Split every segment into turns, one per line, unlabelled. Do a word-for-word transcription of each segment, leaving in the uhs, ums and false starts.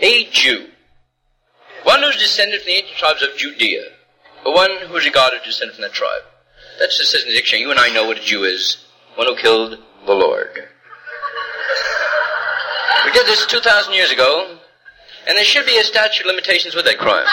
A Jew. One who's descended from the ancient tribes of Judea. But one who is regarded as descended from that tribe. That's just says in the dictionary. You and I know what a Jew is. One who killed the Lord. We did this two thousand years ago, and there should be a statute of limitations with that crime.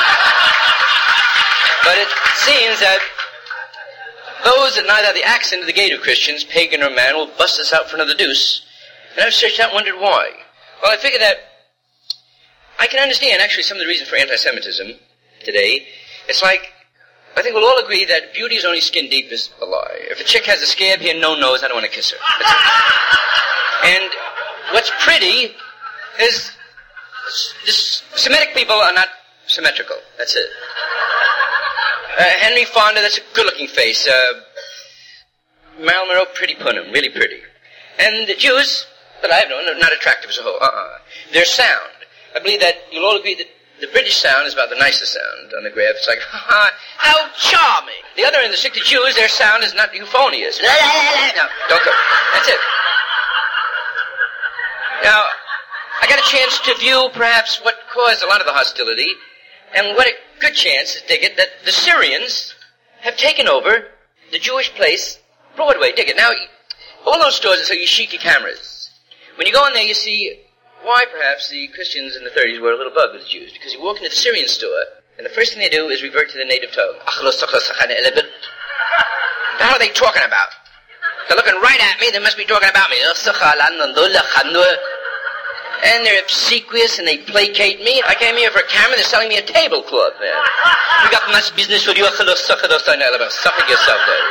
But it seems that those that neither have the accent of the gate of Christians, pagan or man, will bust us out for another deuce. And I've searched out and wondered why. Well, I figured that I can understand actually some of the reasons for anti-Semitism today. It's like, I think we'll all agree that beauty is only skin deep is a lie. If a chick has a scab here, no nose, I don't want to kiss her. That's it. And what's pretty is this, Semitic people are not symmetrical. That's it. Uh, Henry Fonda, that's a good-looking face. Uh, Marilyn Monroe, pretty punum, really pretty. And the Jews, that I have known, are not attractive as a whole. Uh-uh. Their sound. I believe that you'll all agree that the British sound is about the nicest sound on the graph. It's like, ha ha, how charming. The other end, the sick to Jews, their sound is not euphonious. No, don't go. That's it. Now, I got a chance to view perhaps what caused a lot of the hostility, and what a good chance, dig it, that the Syrians have taken over the Jewish place, Broadway, dig it. Now, all those stores are so yashiki cameras. When you go in there, you see why perhaps the Christians in the thirties were a little above with the Jews. Because you walk into the Syrian store, and the first thing they do is revert to the native tongue. What are they talking about? They're looking right at me, they must be talking about me. And they're obsequious and they placate me. I came here for a camera, they're selling me a tablecloth there. We got much business with you. Suck yourself there.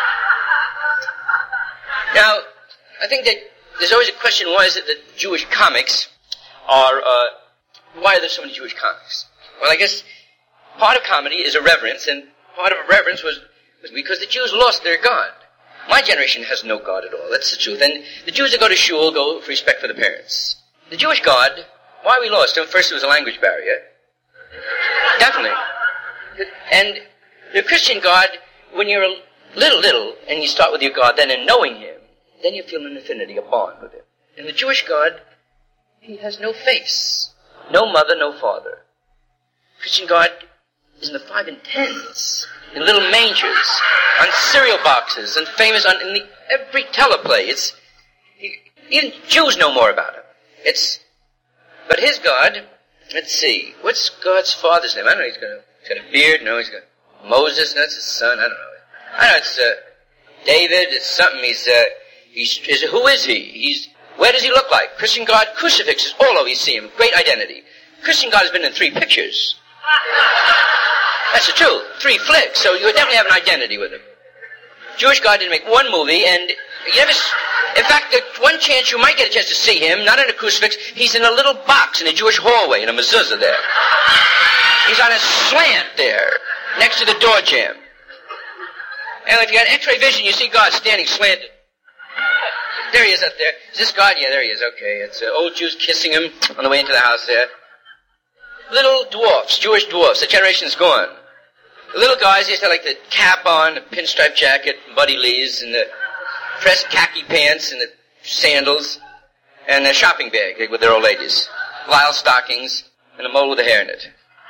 Now, I think that there's always a question, why is it that Jewish comics are, uh, why are there so many Jewish comics? Well, I guess part of comedy is irreverence, and part of reverence was, was because the Jews lost their God. My generation has no God at all, that's the truth. And the Jews that go to shul go for respect for the parents. The Jewish God, why we lost him, first it was a language barrier. Definitely. And the Christian God, when you're a little, little, and you start with your God, then in knowing him, then you feel an affinity, a bond with him. And the Jewish God, he has no face. No mother, no father. Christian God is in the five and tens, in little mangers, on cereal boxes, and famous on in the, every teleplay. It's, he, even Jews know more about him. It's, but his God, let's see, what's God's father's name? I don't know, he's got a, he's got a beard, no, he's got Moses, no, that's his son, I don't know. I don't know, it's, uh, David, it's something, he's, uh, he's, is, who is he? He's, where does he look like? Christian God, crucifixes all over, you see him, great identity. Christian God has been in three pictures. That's the truth, three flicks, so you definitely have an identity with him. Jewish God didn't make one movie, and you never, in fact, the one chance you might get a chance to see him, not in a crucifix, he's in a little box in a Jewish hallway, in a mezuzah there. He's on a slant there, next to the door jamb. And if you got x-ray vision, you see God standing slanted. There he is up there. Is this God? Yeah, there he is. Okay, it's uh, old Jews kissing him on the way into the house there. Little dwarfs, Jewish dwarfs. The generation's gone. The little guys, they used to have like the cap on, the pinstripe jacket, Buddy Lee's, and the pressed khaki pants, and the sandals, and a shopping bag with their old ladies. Lisle stockings, and a mole with a hair in it.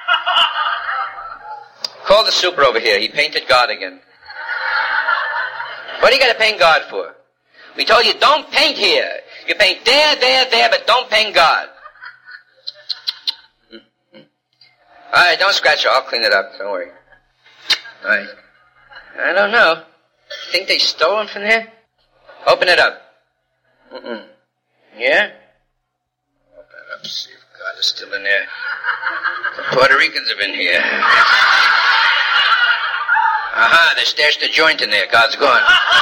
Call the super over here. He painted God again. What do you got to paint God for? We told you, don't paint here. You paint there, there, there, but don't paint God. Mm-hmm. All right, don't scratch it. I'll clean it up. Don't worry. All right. I don't know. Think they stole him from there? Open it up. Mm-mm. Yeah? Open it up, see if God is still in there. The Puerto Ricans have been here. Aha, they stashed a joint in there. God's gone.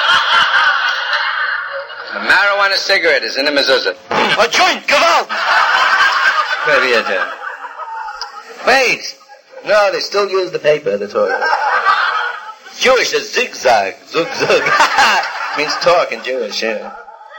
A marijuana cigarette is in the mezuzah. A joint, come out! Maybe it did. Wait! No, they still use the paper, the toilet. Jewish is zigzag. Zug, zug. Means talk in Jewish, yeah.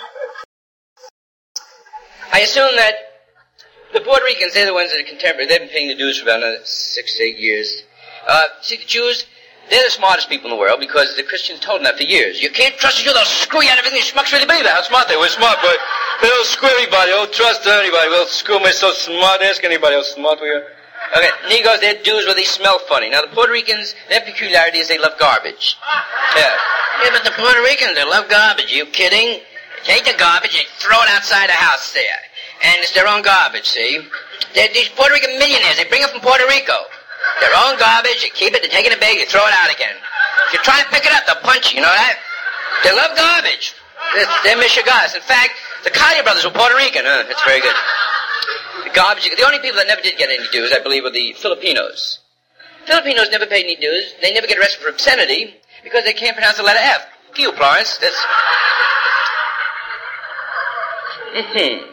I assume that the Puerto Ricans, they're the ones that are contemporary. They've been paying the dues for about another six, eight years. Uh, see, the Jews, they're the smartest people in the world because the Christians told them that for years. You can't trust each other, they'll screw you out of everything. You schmucks really believe that. How smart they were, smart, but They don't screw anybody. They don't trust anybody. Well, screw me so smart. Ask anybody how smart we are. Okay, Negroes, they're Jews where they smell funny. Now, the Puerto Ricans, their peculiarity is they love garbage. Yeah. Yeah, but the Puerto Ricans, they love garbage. Are you kidding? Take the garbage and throw it outside the house there. And it's their own garbage, see? They're these Puerto Rican millionaires. They bring it from Puerto Rico. Their own garbage. You keep it, they take it in a bag, you throw it out again. If you try to pick it up, they'll punch you, you know that? They love garbage. They're, they're Michigas. In fact, the Collier brothers were Puerto Rican. Huh? That's very good. The garbage. The only people that never did get any dues, I believe, were the Filipinos. Filipinos never paid any dues. They never get arrested for obscenity because they can't pronounce the letter F. Q, Florence. That's... Mm-hmm.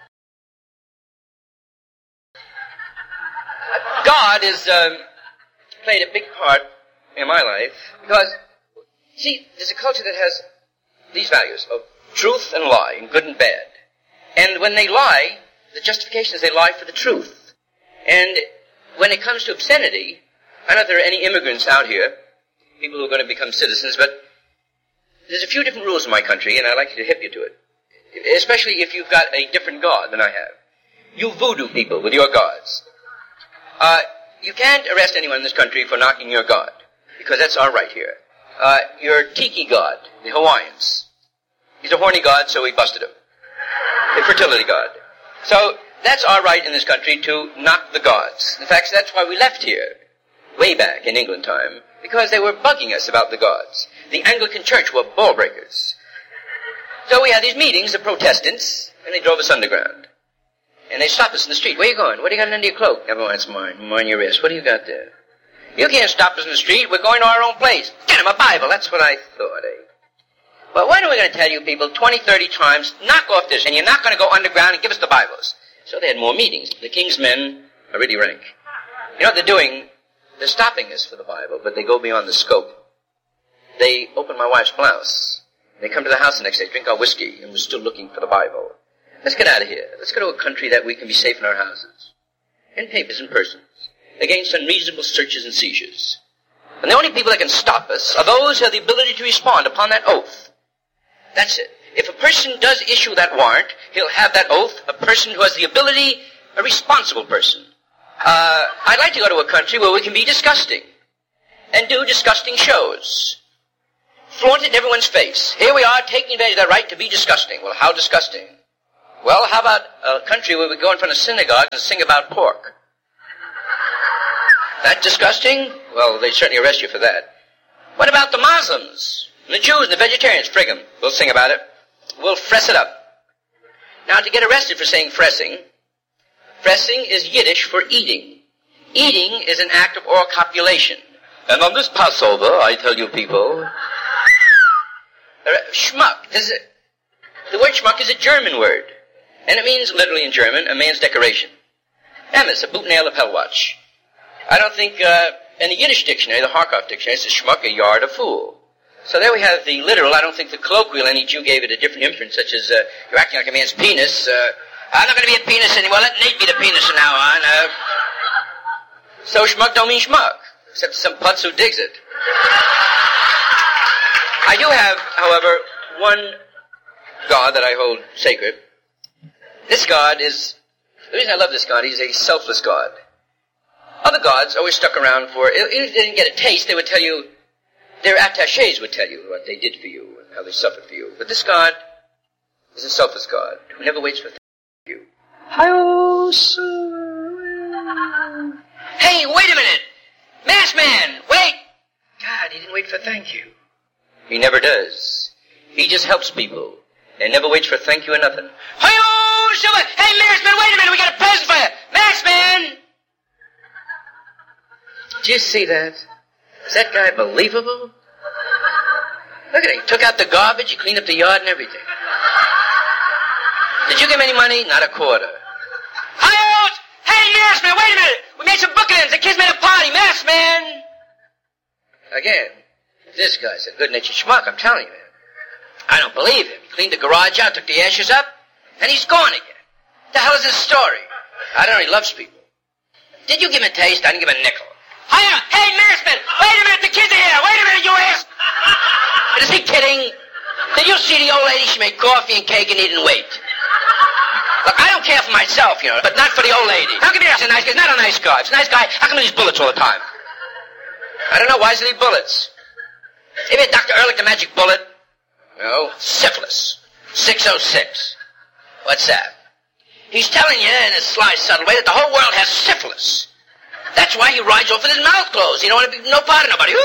God has um, played a big part in my life because, see, there's a culture that has these values of truth and lie, and good and bad. And when they lie, the justification is they lie for the truth. And when it comes to obscenity, I don't know if there are any immigrants out here, people who are going to become citizens, but there's a few different rules in my country, and I'd like to hip you to it. Especially if you've got a different God than I have. You voodoo people with your gods. Uh, you can't arrest anyone in this country for knocking your God, because that's our right here. Uh, your tiki god, the Hawaiians. He's a horny god, so we busted him. A fertility god. So, that's our right in this country to knock the gods. In fact, that's why we left here, way back in England time, because they were bugging us about the gods. The Anglican Church were ball breakers. So we had these meetings, the Protestants, and they drove us underground. And they stopped us in the street. Where are you going? What do you got under your cloak? Never mind, it's mine. Mine your wrist. What do you got there? You can't stop us in the street. We're going to our own place. Get him a Bible. That's what I thought, eh? But when are we going to tell you people twenty, thirty times, knock off this, and you're not going to go underground and give us the Bibles? So they had more meetings. The king's men are really rank. You know what they're doing? They're stopping us for the Bible, but they go beyond the scope. They open my wife's blouse. They come to the house the next day, drink our whiskey, and we're still looking for the Bible. Let's get out of here. Let's go to a country that we can be safe in our houses. In papers and persons. Against unreasonable searches and seizures. And the only people that can stop us are those who have the ability to respond upon that oath. That's it. If a person does issue that warrant, he'll have that oath, a person who has the ability, a responsible person. Uh, I'd like to go to a country where we can be disgusting. And do disgusting shows. Flaunt it in everyone's face. Here we are taking advantage of that right to be disgusting. Well, how disgusting? Well, how about a country where we go in front of synagogues and sing about pork? That disgusting? Well, they'd certainly arrest you for that. What about the Muslims? And the Jews and the vegetarians? Frig 'em. We'll sing about it. We'll fress it up. Now, to get arrested for saying fressing, fressing is Yiddish for eating. Eating is an act of oral copulation. And on this Passover, I tell you people, schmuck. This is a, the word schmuck is a German word. And it means, literally in German, a man's decoration. Emes, a boot nail lapel watch. I don't think, uh, in the Yiddish dictionary, the Harkov dictionary, it says schmuck, a yard, a fool. So there we have the literal. I don't think the colloquial, any Jew gave it a different inference, such as, uh, you're acting like a man's penis. Uh, I'm not going to be a penis anymore. Let Nate be the penis from now on. Uh, so schmuck don't mean schmuck, except some putz who digs it. I do have, however, one God that I hold sacred. This God is, the reason I love this God, he's a selfless God. Other gods always stuck around for, if they didn't get a taste, they would tell you, their attachés would tell you what they did for you and how they suffered for you. But this God is a selfless God who never waits for thank you. Hey, wait a minute! Masked man, wait! God, he didn't wait for thank you. He never does. He just helps people and never waits for thank you or nothing. Hi-yo, someone! Hey, masked man, wait a minute, we got a present for you! Masked man! Did you see that? Is that guy believable? Look at him. He took out the garbage, he cleaned up the yard and everything. Did you give him any money? Not a quarter. Hi-yo! Hey, masked man, wait a minute! We made some bookends, the kids made a party, masked man! Again, this guy's a good-natured schmuck, I'm telling you, man. I don't believe him. He cleaned the garage out, took the ashes up, and he's gone again. What the hell is this story? I don't know, he loves people. Did you give him a taste? I didn't give him a nickel. Hiya! Hey, Marsman! Wait a minute, the kids are here! Wait a minute, you ass! Is he kidding? Did you see the old lady? She made coffee and cake and he didn't wait. Look, I don't care for myself, you know, but not for the old lady. How come he's a nice guy? He's not a nice guy. If he's a nice guy, how come he needs bullets all the time? I don't know. Why does he need bullets? Maybe Doctor Ehrlich, the magic bullet? No. Syphilis. six oh six. What's that? He's telling you in a sly, subtle way that the whole world has syphilis. That's why he rides off with his mouth closed. He don't want to be no part of nobody.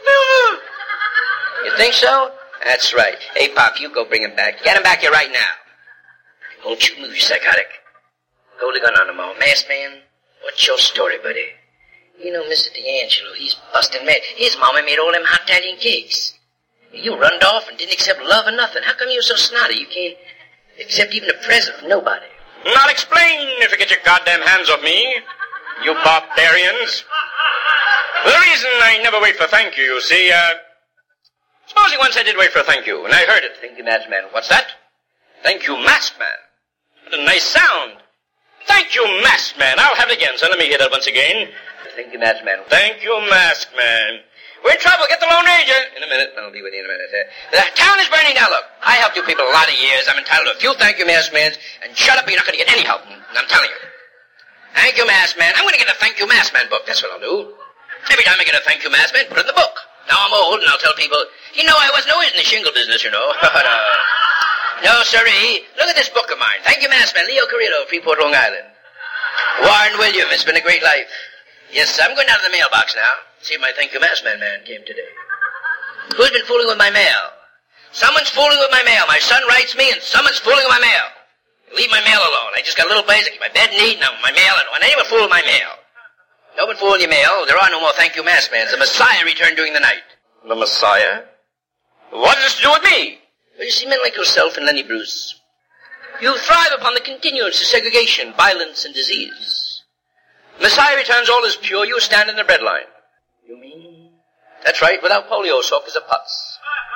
You think so? That's right. Hey, Pop, you go bring him back. Get him back here right now. Don't you move, you psychotic. Hold the gun on him, all. Masked man, what's your story, buddy? You know, Mister D'Angelo, he's busting mad. His mama made all them hot Italian cakes. You runned off and didn't accept love or nothing. How come you're so snotty you can't accept even a present from nobody?
I'll explain if you get your goddamn hands off me, you barbarians. The reason I never wait for thank you, you see, uh... supposing once I did wait for a thank you, and I heard it.
Thank you, Masked Man.
What's that? Thank you, Masked Man. What a nice sound. Thank you, Masked Man. I'll have it again, so let me hear that once again.
Thank you, Masked Man.
Thank you, Masked Man. We're in trouble. Get the Lone Ranger.
In a minute. I'll be with you in a minute. Uh, the town is burning down. Look, I helped you people a lot of years. I'm entitled to a few thank you, Masked Mans. And shut up, or you're not going to get any help. And I'm telling you. Thank you, Masked Man. I'm going to get a thank you, Masked Man book. That's what I'll do. Every time I get a thank you, Masked Man, put it in the book. Now I'm old, and I'll tell people, you know, I wasn't always in the shingle business, you know. no. No, sirree. Look at this book of mine. Thank you, Masked Man. Leo Carrillo, Freeport, Long Island. Warren William. It's been a great life. Yes, I'm going down to the mailbox now. See if my thank you, Masked Man man came today. Who's been fooling with my mail? Someone's fooling with my mail. My son writes me, and someone's fooling with my mail. Leave my mail alone. I just got a little place. I keep my bed neat, and my mail, and I never fool with my mail. No one fool with your mail. There are no more thank you, Masked Mans. The Messiah returned during the night.
The Messiah? What does this to do with me?
Well, you see, men like yourself and Lenny Bruce, you thrive upon the continuance of segregation, violence, and disease. Messiah returns all is pure. You stand in the breadline. You mean? That's right, without polio, soft as a putz.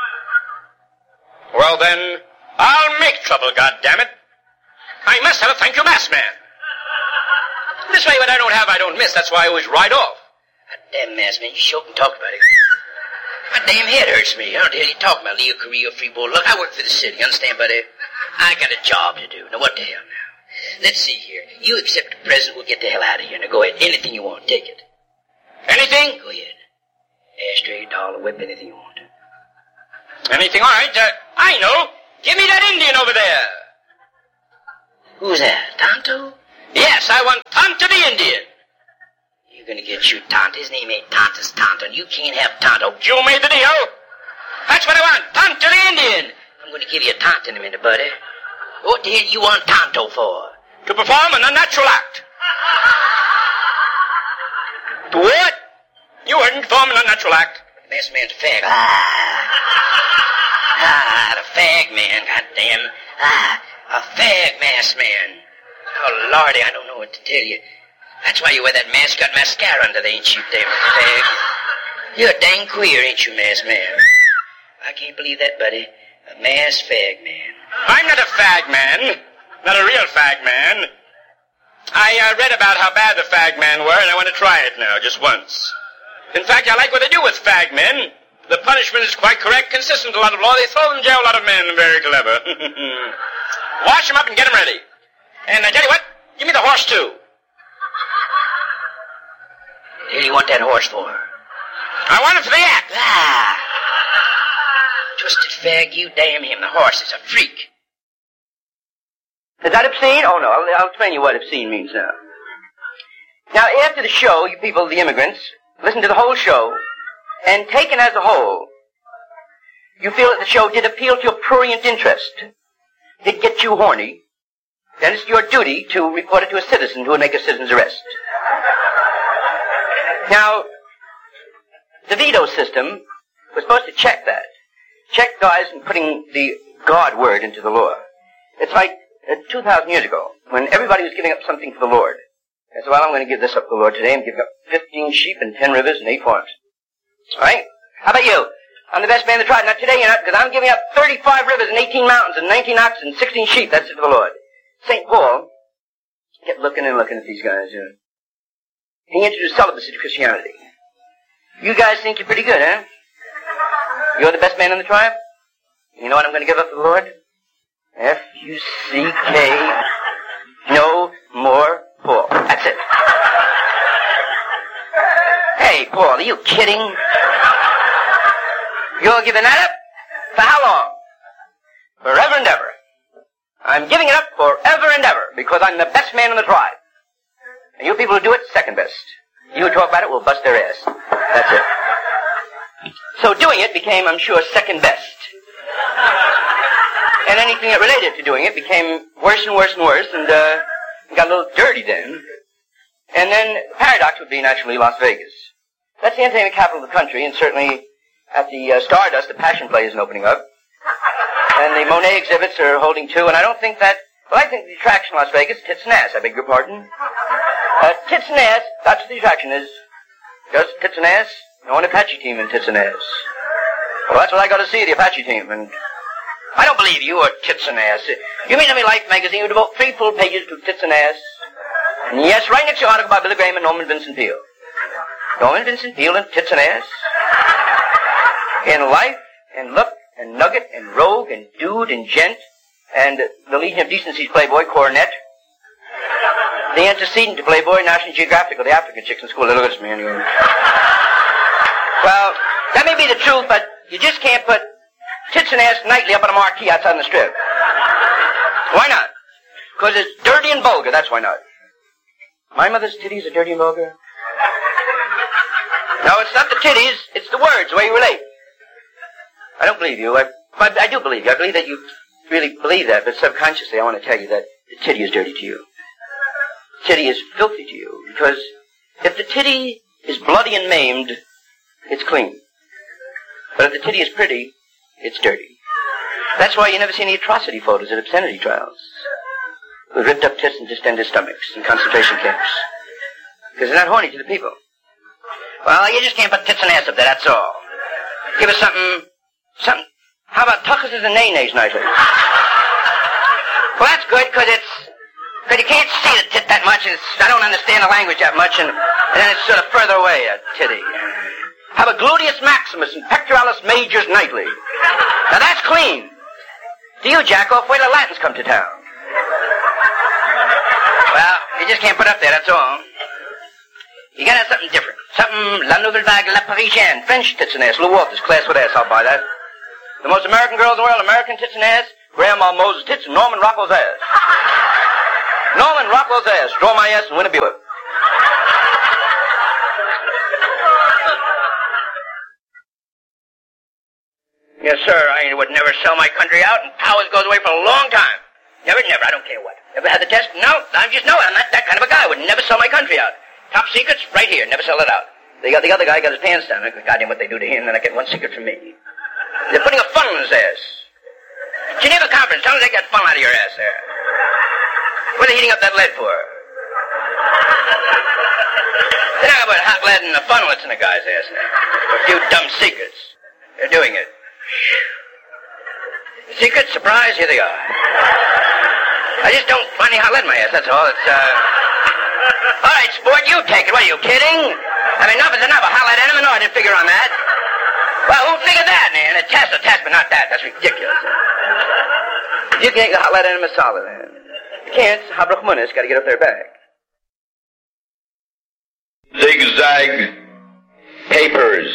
Well, then, I'll make trouble, goddammit. I must have a thank you, Masked Man. This way, what I don't have, I don't miss. That's why I always ride off.
God damn, Masked Man, you sure can talk about it. My damn head hurts me. How the hell you talking about Leo Carrillo, Freeport? Look, I work for the city, understand, buddy? I got a job to do. Now, what the hell now? Let's see here. You accept the present, we'll get the hell out of here. Now, go ahead. Anything you want, take it.
Anything?
Go ahead. Ashtray, dollar, whip, anything you want.
Anything? All right. Uh, I know. Give me that Indian over there.
Who's that? Tonto?
Yes, I want Tonto the Indian.
You're gonna get you Tonto. His name ain't Tonto's Tonto, and you can't have Tonto.
You made the deal. That's what I want. Tonto the Indian.
I'm gonna give you a Tonto in a minute, buddy. What the hell do you want Tonto for?
To perform an unnatural act. To what? You heard him perform an unnatural act.
Masked Man's a fag. Ah. Ah, the fag man, goddamn. Ah, a fag, Masked Man. Oh, Lordy, I don't know what to tell you. That's why you wear that mask, got mascara under there, ain't you, damn fag? You're dang queer, ain't you, Masked Man? I can't believe that, buddy. A masked fag man.
I'm not a fag man. Not a real fag man. I uh, read about how bad the fag men were, and I want to try it now, just once. In fact, I like what they do with fag men. The punishment is quite correct, consistent with a lot of law. They throw in jail a lot of men, very clever. Wash them up and get them ready. And I tell you what, give me the horse, too.
What the hell do you want that horse for?
I want it for the act.
Ah. Twisted fag, you damn him. The horse is a freak. Is that obscene? Oh, no. I'll, I'll explain you what obscene means now. Now, after the show, you people, the immigrants, listen to the whole show, and taken as a whole, you feel that the show did appeal to your prurient interest, did get you horny, then it's your duty to report it to a citizen who would make a citizen's arrest. Now, the veto system was supposed to check that. Check guys in putting the God word into the law. It's like uh, two thousand years ago, when everybody was giving up something for the Lord. I said, well, I'm going to give this up to the Lord today. I'm giving up fifteen sheep and ten rivers and eight farms. All right? How about you? I'm the best man that tried. Not today, you're not, because I'm giving up thirty-five rivers and eighteen mountains and nineteen oxen and sixteen sheep. That's it for the Lord. Saint Paul kept looking and looking at these guys. You know. He introduced celibacy to Christianity. You guys think you're pretty good, huh? You're the best man in the tribe? You know what I'm going to give up to the Lord? F U C K No more Paul. That's it. Hey, Paul, are you kidding? You're giving that up? For how long? Forever and ever. I'm giving it up forever and ever because I'm the best man in the tribe. And you people who do it, second best. You who talk about it will bust their ass. That's it. So doing it became, I'm sure, second best. And anything that related to doing it became worse and worse and worse, and uh, got a little dirty then. And then the paradox would be, naturally, Las Vegas. That's the entertainment capital of the country, and certainly at the uh, Stardust, the Passion Play isn't opening up. And the Monet exhibits are holding too, and I don't think that, well, I think the attraction in Las Vegas is tits and ass, I beg your pardon. Uh, tits and ass, that's what the attraction is. Just tits and ass. No, an Apache team in tits and ass. Well, that's what I got to see, the Apache team, and I don't believe you are tits and ass. You mean to me Life magazine would devote three full pages to tits and ass? And yes, right next to your article about Billy Graham and Norman Vincent Peale. Norman Vincent Peale and tits and ass? In Life, and Look, and Nugget, and Rogue, and Dude, and Gent, and the Legion of Decency's Playboy, Coronet. The antecedent to Playboy, National Geographic, or the African chicks in school. Look at this, man. Well, that may be the truth, but you just can't put tits and ass nightly up on a marquee outside on the strip. Why not? Because it's dirty and vulgar, that's why not. My mother's titties are dirty and vulgar? No, it's not the titties, it's the words, the way you relate. I don't believe you. I, I, I do believe you. I believe that you really believe that, but subconsciously I want to tell you that the titty is dirty to you. The titty is filthy to you, because if the titty is bloody and maimed, it's clean. But if the titty is pretty, it's dirty. That's why you never see any atrocity photos at obscenity trials with ripped up tits and distended stomachs in concentration camps. Because they're not horny to the people. Well, you just can't put tits and ass up there, that's all. Give us something, something, how about tuckuses and nay-nays nightly? Well, that's good, because it's, because you can't see the tit that much, and it's, I don't understand the language that much, and, and then it's sort of further away, a titty. How about gluteus maximus and pectoralis majors nightly? Now that's clean. Do you jack off, wait till the Latins come to town. Well, you just can't put up there, that's all. You gotta have something different. Something La Nouvelle Vague, La Parisienne, French tits and ass, Lou Walters, class with ass, I'll buy that. The most American girls in the world, American tits and ass, Grandma Moses tits and Norman Rockwell's ass. Norman Rockwell's ass, draw my ass and win a Buick. Yes, sir, I would never sell my country out, and Powers goes away for a long time. Never, never, I don't care what. Ever had the test? No, I just know it. I'm not that kind of a guy. I would never sell my country out. Top secrets, right here. Never sell it out. They got the other guy got his pants down. Goddamn what they do to him, then I get one secret from me. They're putting a funnel in his ass. Geneva Conference, tell them they get funnel out of your ass there. What are they heating up that lead for? They're not about hot lead in the funnel that's in a guy's ass now. A few dumb secrets. They're doing it. Secret, surprise, here they are. I just don't find any hot lead in my ass, that's all. It's, uh... All right, sport, you take it. What, are you kidding? I mean, enough is enough. A hot lead enema? No, I didn't figure on that. Well, who figured that, man? A test, a test, but not that. That's ridiculous. You can make a hot lead enema solid, man. You can't. Habruch Munis got to get up their back.
Zigzag papers.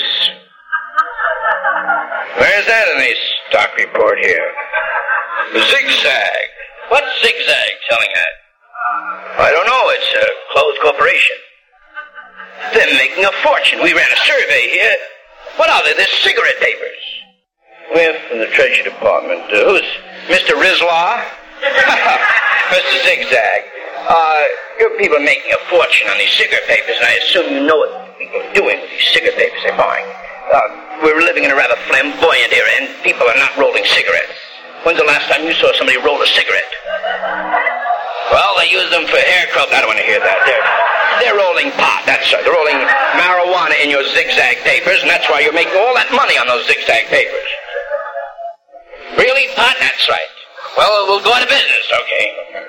Where's that in the stock report here? Zigzag. What's Zigzag telling that? I don't know. It's a closed corporation. They're making a fortune. We ran a survey here. What are they? They're cigarette papers. We're from the Treasury Department. Uh, who's Mister Rizla? Mister Zigzag. Uh, your people are making a fortune on these cigarette papers, and I assume you know what people are doing with these cigarette papers they're buying. Uh, we're living in a rather flamboyant era, and people are not rolling cigarettes. When's the last time you saw somebody roll a cigarette? Well, they use them for hair curls. I don't want to hear that. They're, they're rolling pot, that's right. They're rolling marijuana in your Zigzag papers, and that's why you're making all that money on those Zigzag papers. Really, pot? That's right. Well, we'll go out of business, okay.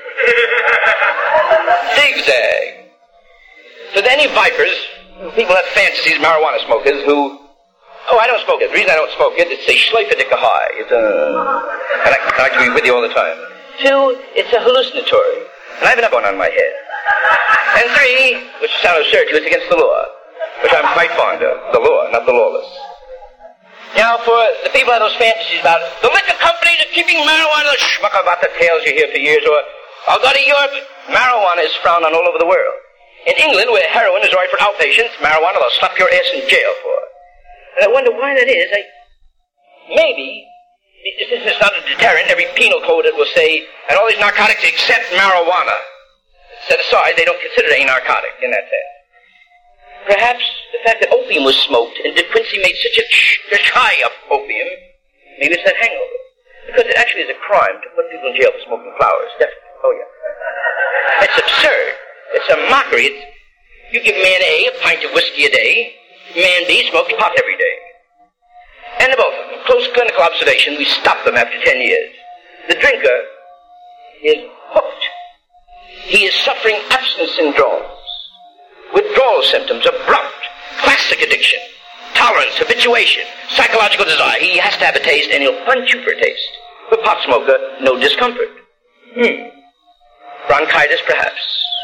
Zigzag. So any vipers, people have fantasies, marijuana smokers, who... Oh, I don't smoke it. The reason I don't smoke it is they schleife dick high. It's a... I like, I like to be with you all the time. Two, it's a hallucinatory.
And I have another one on my head. And three, which sounds absurd to you, it's against the law, which I'm quite fond of. The law, not the lawless. Now, for the people who have those fantasies about the liquor companies are keeping marijuana, the schmuck about the tales you hear for years, or I'll go to Europe. Marijuana is frowned on all over the world. In England, where heroin is all right for outpatients, marijuana they'll slap your ass in jail for. And I wonder why that is. I, maybe, this is not a deterrent. Every penal code it will say, and all these narcotics except marijuana. Set aside, they don't consider it a narcotic in that sense. Perhaps the fact that opium was smoked and De Quincey made such a shy of opium, maybe it's that hangover. Because it actually is a crime to put people in jail for smoking flowers, definitely. Oh, yeah. It's absurd. It's a mockery. It's, you give man A a pint of whiskey a day, man B smokes pot every day. And the both of them, close clinical observation, we stop them after ten years. The drinker is hooked. He is suffering abstinence syndrome, withdrawal symptoms, abrupt, classic addiction, tolerance, habituation, psychological desire. He has to have a taste, and he'll punch you for a taste. For a pot smoker, no discomfort. Hmm. Bronchitis, perhaps.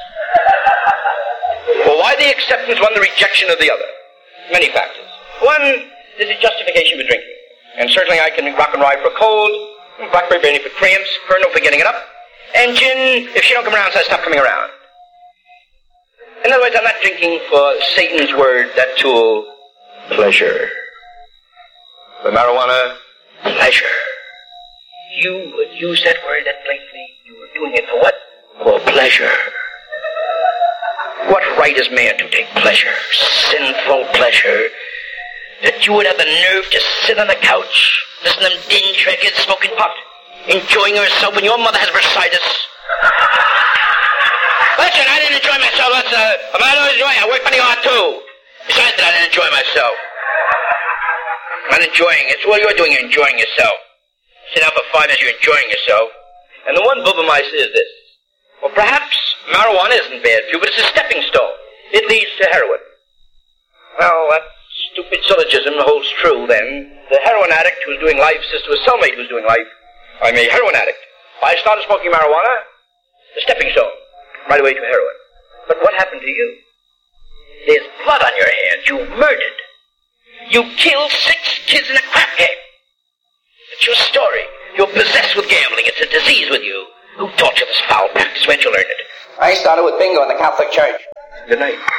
Well, why the acceptance, one the rejection of the other? Many factors. One, there's a justification for drinking. And certainly I can rock and ride for a cold, blackberry brandy for cramps, Colonel for getting it up, and gin, if she don't come around, so I stop coming around. In other words, I'm not drinking for Satan's word, that tool, pleasure. For marijuana, pleasure. You would use that word that blatantly. You were doing it for what? For pleasure. What right is man to take pleasure? Sinful pleasure. That you would have the nerve to sit on the couch, listen to them dinge records, smoking pot, enjoying yourself when your mother has bursitis. Listen, I didn't enjoy myself. That's, uh, I'm not enjoying. I work pretty hard, too. Besides that, I didn't enjoy myself. I'm not enjoying it. It's what you're doing, you're enjoying yourself. Sit down for five minutes, you're enjoying yourself. And the one Bubameister is this. Well, perhaps marijuana isn't bad for you, but it's a stepping stone. It leads to heroin. Well, that stupid syllogism holds true, then. The heroin addict who's doing life says to his cellmate who's doing life, I'm a heroin addict. I started smoking marijuana, the stepping stone. Right away to heroin. But what happened to you? There's blood on your hands. You murdered. You killed six kids in a crap game. It's your story. You're possessed with gambling. It's a disease with you. Who taught you this foul practice? Where'd you learn it?
I started with bingo in the Catholic Church.
Good night.